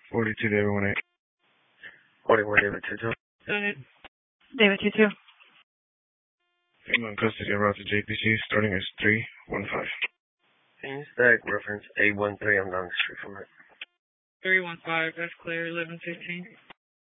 42 David 1-8. 41 David 2-2. Go ahead. David 2-2. I'm in custody of route to JPC, starting as 315. Stack reference 813. I'm down the street from it. 315, that's clear, 1115.